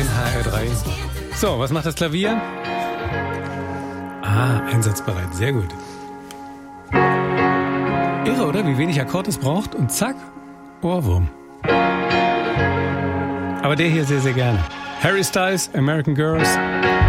in HR3. So, was macht das Klavier? Einsatzbereit, sehr gut. Irre, oder? Wie wenig Akkord es braucht und zack, Ohrwurm. Aber der hier sehr, sehr gerne. Harry Styles, American Girls.